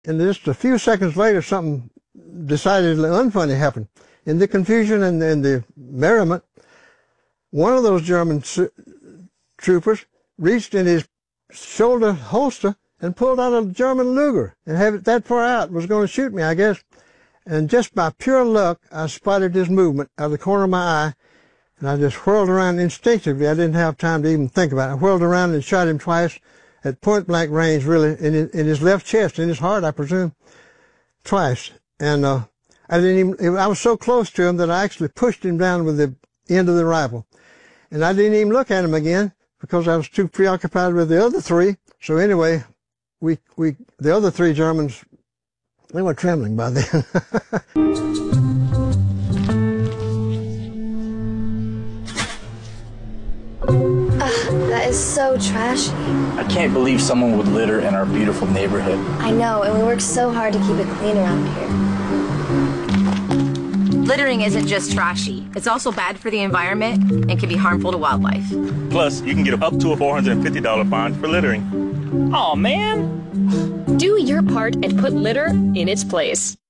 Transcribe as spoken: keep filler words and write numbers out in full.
And just a few seconds later, something decidedly unfunny happened. In the confusion and, and the merriment, one of those German troopers reached in his shoulder holster and pulled out a German Luger and had it that far out, was going to shoot me, I guess. And just by pure luck, I spotted his movement out of the corner of my eye, and I just whirled around instinctively. I didn't have time to even think about it. I whirled around and shot him twice at point-blank range, really, in his, in his left chest, in his heart, I presume, twice. And uh, I didn't even, I was so close to him that I actually pushed him down with the end of the rifle. And I didn't even look at him again because I was too preoccupied with the other three. So anyway, we, we, the other three Germans, they were trembling by then. Ugh, that is so trashy. I can't believe someone would litter in our beautiful neighborhood. I know, and we work so hard to keep it clean around here. Littering isn't just trashy. It's also bad for the environment and can be harmful to wildlife. Plus, you can get up to a four hundred fifty dollar fine for littering. Aw, man. Do your part and put litter in its place.